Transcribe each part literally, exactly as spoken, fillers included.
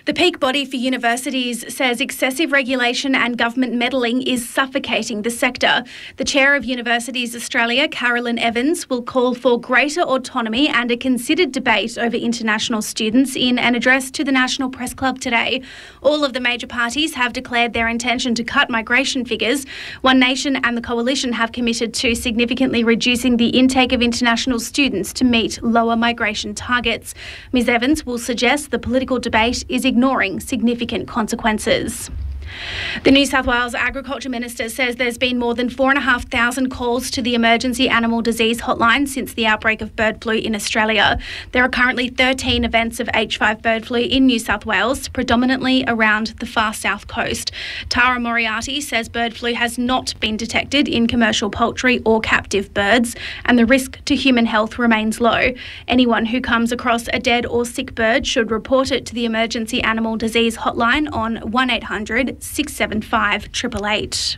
The peak body for universities says excessive regulation and government meddling is suffocating the sector. The chair of Universities Australia, Carolyn Evans, will call for greater autonomy and a considered debate over international students in an address to the National Press Club today. All of the major parties have declared their intention to cut migration figures. One Nation and the Coalition have committed to significantly reducing the intake of international students to meet lower migration targets. Ms Evans will suggest the political debate is ignoring significant consequences. The New South Wales Agriculture Minister says there's been more than four thousand five hundred calls to the Emergency Animal Disease Hotline since the outbreak of bird flu in Australia. There are currently thirteen events of H five bird flu in New South Wales, predominantly around the far south coast. Tara Moriarty says bird flu has not been detected in commercial poultry or captive birds, and the risk to human health remains low. Anyone who comes across a dead or sick bird should report it to the Emergency Animal Disease Hotline on one eight hundred six seven five eight eight eight.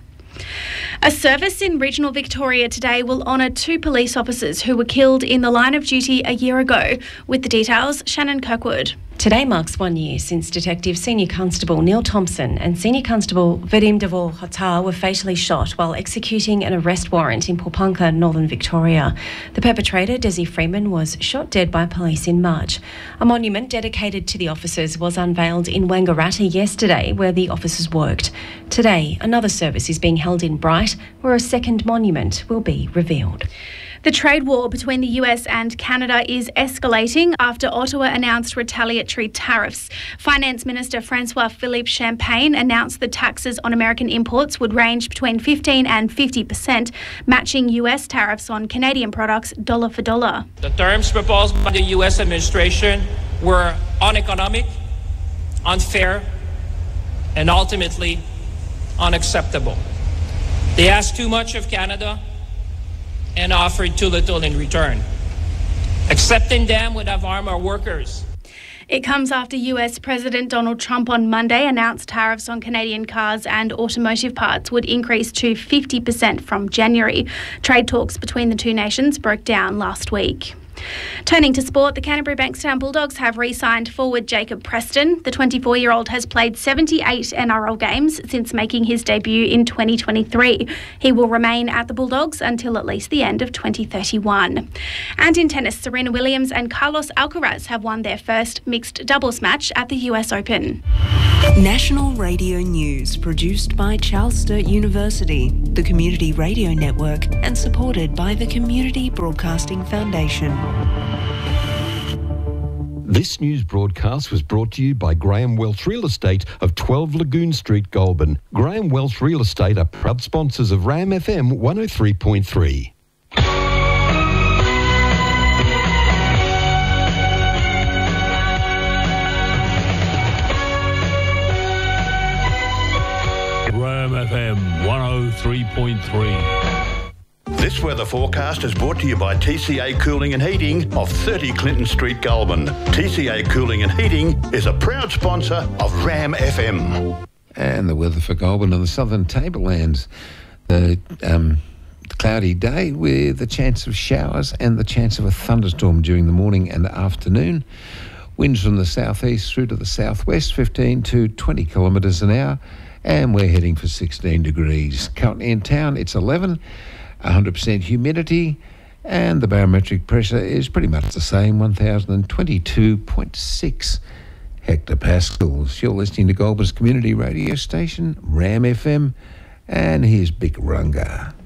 A service in regional Victoria today will honour two police officers who were killed in the line of duty a year ago. With the details, Shannon Kirkwood. Today marks one year since Detective Senior Constable Neil Thompson and Senior Constable Vadim Devor Hotar were fatally shot while executing an arrest warrant in Popunka, Northern Victoria. The perpetrator, Desi Freeman, was shot dead by police in March. A monument dedicated to the officers was unveiled in Wangaratta yesterday, where the officers worked. Today, another service is being held in Bright, where a second monument will be revealed. The trade war between the U S and Canada is escalating after Ottawa announced retaliatory tariffs. Finance Minister Francois Philippe Champagne announced the taxes on American imports would range between fifteen and fifty percent, matching U S tariffs on Canadian products dollar for dollar. The terms proposed by the U S administration were uneconomic, unfair, and ultimately unacceptable. They asked too much of Canada and offered too little in return. Accepting them would have harmed our workers. It comes after U S President Donald Trump on Monday announced tariffs on Canadian cars and automotive parts would increase to fifty percent from January. Trade talks between the two nations broke down last week. Turning to sport, the Canterbury Bankstown Bulldogs have re-signed forward Jacob Preston. The twenty-four-year-old has played seventy-eight N R L games since making his debut in twenty twenty-three. He will remain at the Bulldogs until at least the end of twenty thirty-one. And in tennis, Serena Williams and Carlos Alcaraz have won their first mixed doubles match at the U S Open. National Radio News, produced by Charles Sturt University, the Community Radio Network, and supported by the Community Broadcasting Foundation. This news broadcast was brought to you by Graham Welch Real Estate of twelve Lagoon Street, Goulburn. Graham Welch Real Estate are proud sponsors of Ram F M one oh three point three. Ram F M one oh three point three. This weather forecast is brought to you by T C A Cooling and Heating of thirty Clinton Street, Goulburn. T C A Cooling and Heating is a proud sponsor of Ram F M. And the weather for Goulburn and the southern tablelands. The um, cloudy day with the chance of showers and the chance of a thunderstorm during the morning and afternoon. Winds from the southeast through to the southwest, fifteen to twenty kilometres an hour. And we're heading for sixteen degrees. Currently in town, it's eleven. one hundred percent humidity, and the barometric pressure is pretty much the same, one thousand twenty-two point six hectopascals. You're listening to Goulburn's community radio station, Ram F M, and here's Big Runga.